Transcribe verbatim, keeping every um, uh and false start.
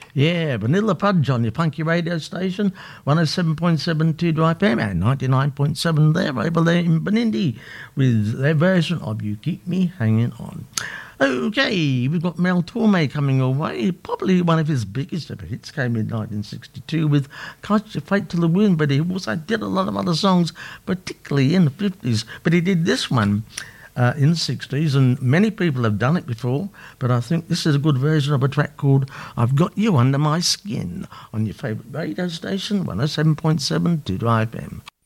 Yeah, Vanilla Fudge on your funky radio station, one oh seven point seven two F M and ninety-nine point seven there over there in Benindi with their version of You Keep Me Hanging On. Okay, we've got Mel Torme coming away. Probably one of his biggest ever hits came in nineteen sixty-two with Cast Your Fate to the Wind, but he also did a lot of other songs, particularly in the fifties. But he did this one uh, in the sixties, and many people have done it before, but I think this is a good version of a track called I've Got You Under My Skin on your favourite radio station, one oh seven point seven two F M.